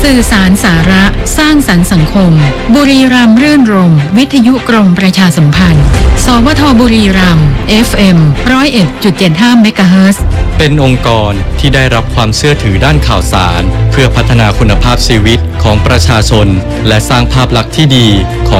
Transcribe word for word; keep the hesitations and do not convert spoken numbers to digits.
สื่อสารสาระสร้างสรรค์สังคมบุรีรัมย์รื่นรมวิทยุกรมประชาสัมพันธ์สวทบุรีรัมย์ เอฟ เอ็ม หนึ่งศูนย์เอ็ดจุดเจ็ดห้า เมกะเฮิรตซ์เป็นองค์กรที่ได้รับความเชื่อถือด้านข่าวสารเพื่อพัฒนาคุณภาพชีวิตของประชาชนและสร้างภาพลักษณ์ที่ดีของ